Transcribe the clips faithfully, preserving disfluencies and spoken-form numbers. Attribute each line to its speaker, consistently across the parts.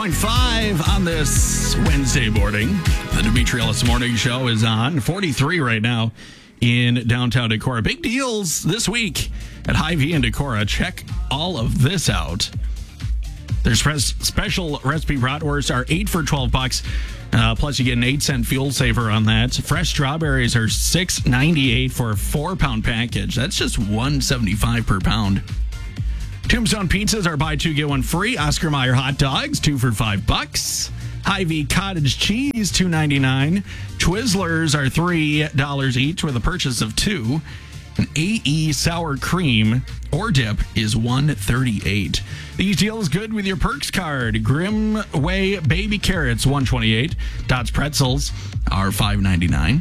Speaker 1: point five on this Wednesday morning. The Dimitri Ellis Morning Show is on. forty-three right now in downtown Decorah. Big deals this week at Hy-Vee in Decorah. Check all of this out. Their special recipe bratwursts are eight for twelve bucks. Uh, plus, you get an eight cent fuel saver on that. Fresh strawberries are six ninety-eight for a four pound package. That's just one seventy-five per pound. Tombstone pizzas are buy two get one free. Oscar Mayer hot dogs two for five bucks. Hy-Vee cottage cheese two ninety-nine. Twizzlers are three dollars each with a purchase of two. An A E sour cream or dip is one thirty-eight. These deals good with your Perks card. Grimm Way baby carrots one twenty-eight. Dots pretzels are five ninety-nine.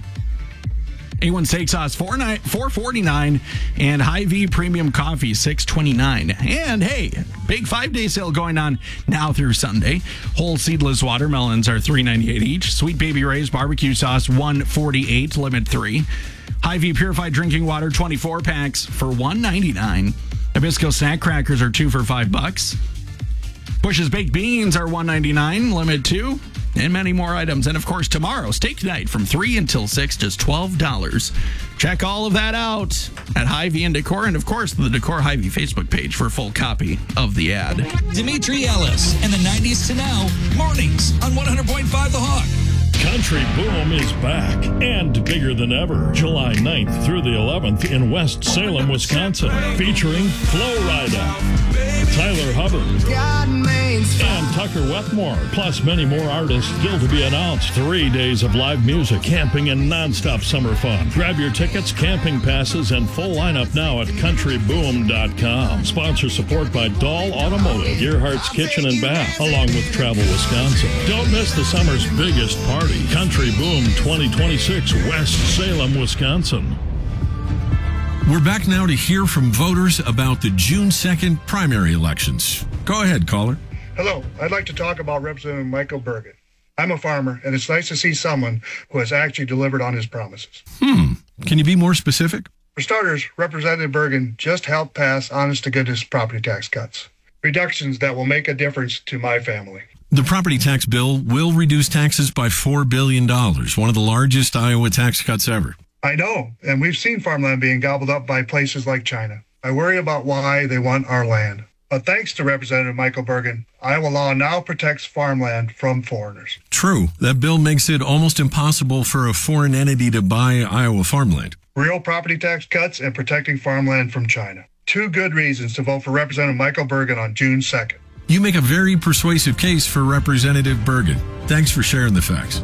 Speaker 1: A one steak sauce four forty-nine, and Hy-Vee premium coffee six twenty-nine. And hey, big five-day sale going on now through Sunday. Whole seedless watermelons are three ninety-eight each. Sweet Baby Ray's barbecue sauce one forty-eight, limit three. Hy-Vee purified drinking water twenty-four packs for one ninety-nine. Nabisco snack crackers are two for five bucks. Bush's baked beans are one ninety-nine, limit two. And many more items. And, of course, tomorrow, steak night from three until six, just twelve dollars. Check all of that out at Hy-Vee in Decorah. And, of course, the Decorah Hy-Vee Facebook page for a full copy of the ad.
Speaker 2: Dimitri Ellis and the nineties to now, mornings on one hundred point five The Hawk.
Speaker 3: Country Boom is back and bigger than ever. July ninth through the eleventh in West Salem, Wisconsin. Featuring Flo Rida, Tyler Hubbard, and Tucker Wetmore, plus many more artists still to be announced. Three days of live music, camping, and nonstop summer fun. Grab your tickets, camping passes, and full lineup now at country boom dot com. Sponsor support by Dahl Automotive, Gearhart's Kitchen and Bath, along with Travel Wisconsin. Don't miss the summer's biggest party. Country Boom twenty twenty-six, West Salem, Wisconsin.
Speaker 4: We're back now to hear from voters about the June second primary elections. Go ahead, caller.
Speaker 5: Hello. I'd like to talk about Representative Michael Bergen. I'm a farmer, and it's nice to see someone who has actually delivered on his promises.
Speaker 4: Hmm. Can you be more specific?
Speaker 5: For starters, Representative Bergen just helped pass honest-to-goodness property tax cuts, reductions that will make a difference to my family.
Speaker 4: The property tax bill will reduce taxes by four billion dollars, one of the largest Iowa tax cuts ever.
Speaker 5: I know, and we've seen farmland being gobbled up by places like China. I worry about why they want our land. But thanks to Representative Michael Bergen, Iowa law now protects farmland from foreigners.
Speaker 4: True. That bill makes it almost impossible for a foreign entity to buy Iowa farmland.
Speaker 5: Real property tax cuts and protecting farmland from China. Two good reasons to vote for Representative Michael Bergen on June second.
Speaker 4: You make a very persuasive case for Representative Bergen. Thanks for sharing the facts.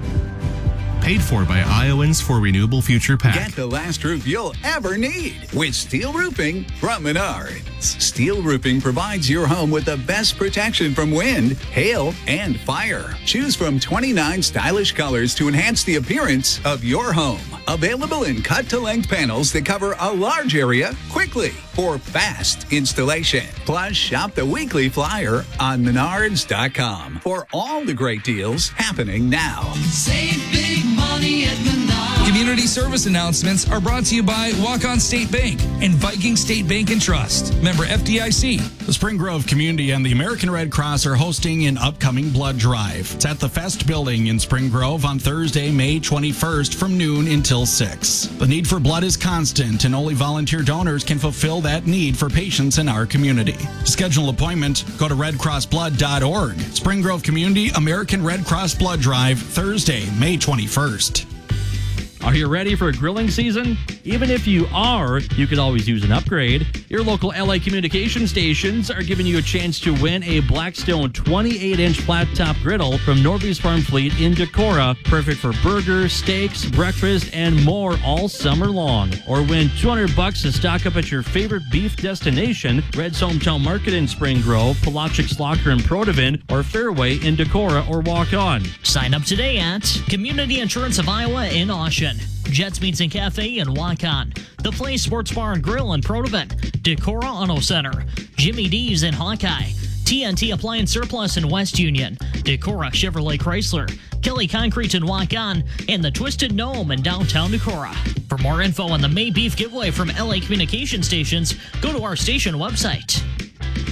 Speaker 6: Paid for by Iowans for Renewable Future PAC.
Speaker 7: Get the last roof you'll ever need with Steel Roofing from Menards. Steel Roofing provides your home with the best protection from wind, hail, and fire. Choose from twenty-nine stylish colors to enhance the appearance of your home. Available in cut-to-length panels that cover a large area quickly for fast installation. Plus, shop the weekly flyer on menards dot com for all the great deals happening now.
Speaker 2: Save big money at Menards. Community service announcements are brought to you by Walk-On State Bank and Viking State Bank and Trust. Member F D I C.
Speaker 1: The Spring Grove community and the American Red Cross are hosting an upcoming blood drive. It's at the Fest Building in Spring Grove on Thursday, May twenty-first from noon until six. The need for blood is constant, and only volunteer donors can fulfill that need for patients in our community. To schedule an appointment, go to red cross blood dot org. Spring Grove Community American Red Cross Blood Drive, Thursday, May twenty-first.
Speaker 8: Are you ready for grilling season? Even if you are, you could always use an upgrade. Your local L A communication stations are giving you a chance to win a Blackstone twenty-eight inch flat top griddle from Norby's Farm Fleet in Decorah. Perfect for burgers, steaks, breakfast, and more all summer long. Or win two hundred bucks to stock up at your favorite beef destination, Red's Hometown Market in Spring Grove, Polochik's Locker in Protivin, or Fairway in Decorah or Walk On.
Speaker 9: Sign up today at Community Insurance of Iowa in Austin, Jets Meats and Cafe in Waukon, The Play Sports Bar and Grill in Protivin, Decorah Auto Center, Jimmy D's in Hawkeye, T N T Appliance Surplus in West Union, Decorah Chevrolet Chrysler, Kelly Concrete in Waukon, and the Twisted Gnome in downtown Decorah. For more info on the May Beef giveaway from L A Communication Stations, go to our station website.